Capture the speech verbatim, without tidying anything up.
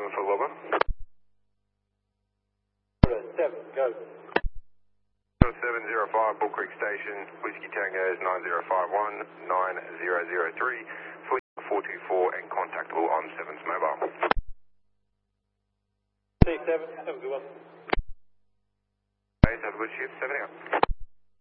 seven for Logger. seven, go. seven zero five, Bull Creek Station, Whiskey Tango is nine zero five one nine zero zero three, four two four and contactable on seven's mobile. C seven, have a good one. Have a good shift, seven out.